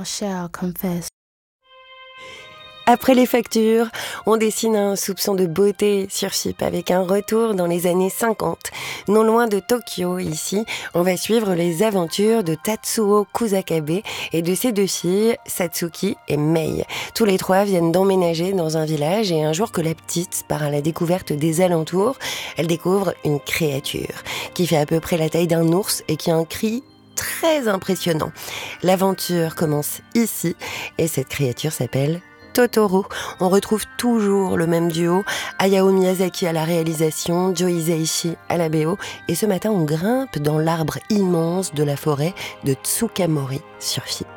shall confess. Après les factures, on dessine un soupçon de beauté sur Chip avec un retour dans les années 50. Non loin de Tokyo, ici, on va suivre les aventures de Tatsuo Kusakabe et de ses deux filles, Satsuki et Mei. Tous les trois viennent d'emménager dans un village et un jour que la petite part à la découverte des alentours, elle découvre une créature qui fait à peu près la taille d'un ours et qui a un cri très impressionnant. L'aventure commence ici et cette créature s'appelle Totoro. On retrouve toujours le même duo, Hayao Miyazaki à la réalisation, Joe Hisaishi à la BO. Et ce matin, on grimpe dans l'arbre immense de la forêt de Tsukamori sur FIP.